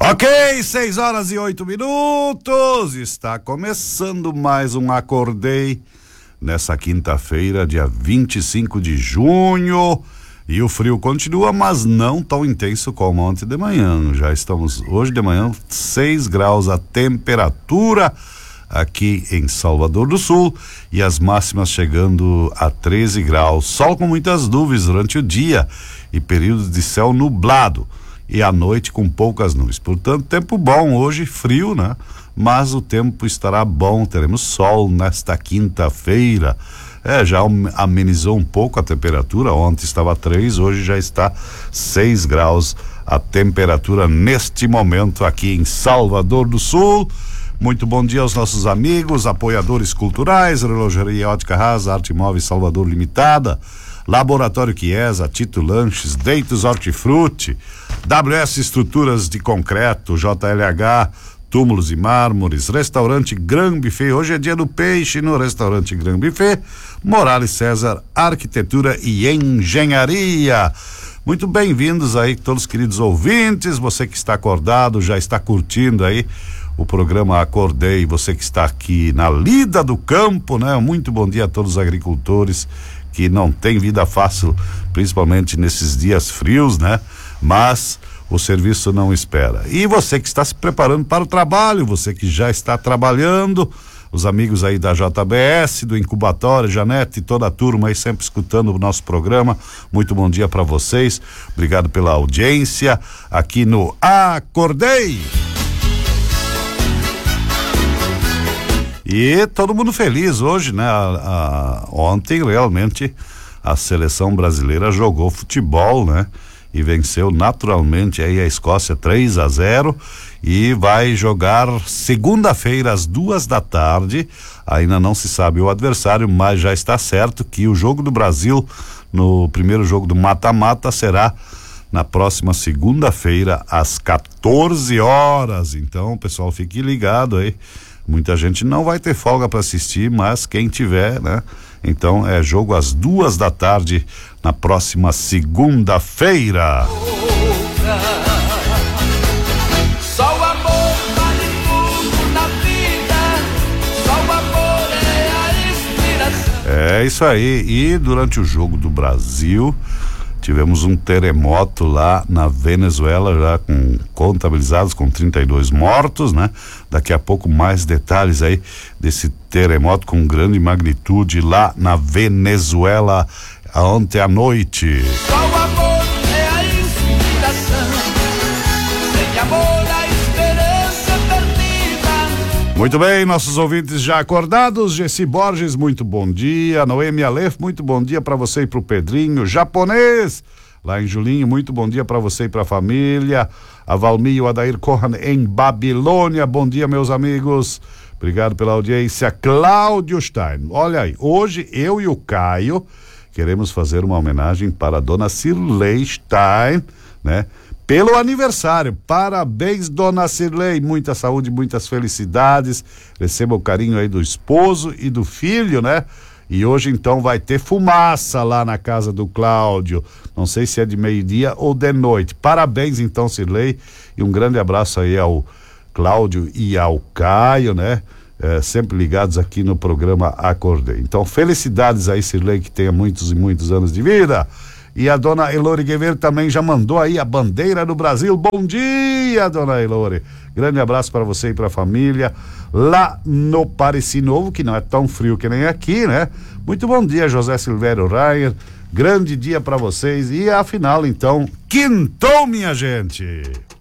Ok, 6h08. Está começando mais um Acordei nessa quinta-feira, dia 25 de junho. E o frio continua, mas não tão intenso como ontem de manhã. Já estamos hoje de manhã 6 graus a temperatura aqui em Salvador do Sul e as máximas chegando a 13 graus. Sol com muitas nuvens durante o dia e períodos de céu nublado. E à noite com poucas nuvens. Portanto, tempo bom hoje, frio, né? Mas o tempo estará bom, teremos sol nesta quinta-feira. Já amenizou um pouco a temperatura, ontem estava 3, hoje já está 6 graus a temperatura neste momento aqui em Salvador do Sul. Muito bom dia aos nossos amigos, apoiadores culturais, Relojaria Ótica Rasa, Arte Móveis Salvador Limitada, Laboratório Chiesa, Tito Lanches, Deitos Hortifruti, WS Estruturas de Concreto, JLH, Túmulos e Mármores, Restaurante Gran Buffet, hoje é dia do peixe no Restaurante Gran Buffet, Morales César, Arquitetura e Engenharia. Muito bem-vindos aí, todos queridos ouvintes, você que está acordado, já está curtindo aí o programa Acordei, você que está aqui na lida do campo, né? Muito bom dia a todos os agricultores que não tem vida fácil, principalmente nesses dias frios, né? Mas o serviço não espera. E você que está se preparando para o trabalho, você que já está trabalhando, os amigos aí da JBS, do Incubatório, Janete e toda a turma aí sempre escutando o nosso programa, muito bom dia para vocês, obrigado pela audiência aqui no Acordei. E todo mundo feliz hoje, né? Ontem realmente a seleção brasileira jogou futebol, né? E venceu naturalmente aí a Escócia 3-0 e vai jogar segunda-feira às 14h. Ainda não se sabe o adversário, mas já está certo que o jogo do Brasil no primeiro jogo do mata-mata será na próxima segunda-feira às 14h. Então, pessoal, fique ligado aí. Muita gente não vai ter folga para assistir, mas quem tiver, né? Então é jogo às 14h na próxima segunda-feira. Só o amor vale tudo na vida, só o amor é a inspiração. É isso aí. E durante o jogo do Brasil tivemos um terremoto lá na Venezuela, já contabilizados com 32 mortos, né? Daqui a pouco mais detalhes aí desse terremoto com grande magnitude lá na Venezuela ontem à noite. Só o amor é a inspiração, sem amor a esperança perdida. Muito bem, nossos ouvintes já acordados, Gessi Borges, muito bom dia, Noemi Aleph, muito bom dia para você e pro Pedrinho, Japonês, lá em Julinho, muito bom dia para você e pra família, a Valmir e o Adair Corran em Babilônia, bom dia meus amigos, obrigado pela audiência. Cláudio Stein, olha aí, hoje eu e o Caio queremos fazer uma homenagem para a dona Cirlei Stein, né? Pelo aniversário, parabéns dona Cirlei, muita saúde, muitas felicidades, receba o carinho aí do esposo e do filho, né? E hoje então vai ter fumaça lá na casa do Cláudio, não sei se é de meio-dia ou de noite, parabéns então Cirlei e um grande abraço aí ao Cláudio e ao Caio, né? Sempre ligados aqui no programa Acordei, então felicidades aí Cirlei, que tenha muitos e muitos anos de vida. E a dona Elore Guevara também já mandou aí a bandeira do Brasil. Bom dia, dona Elore. Grande abraço para você e para a família lá no Pareci Novo, que não é tão frio que nem aqui, né? Muito bom dia, José Silvério Rayer. Grande dia para vocês. E afinal, então, quintou, minha gente.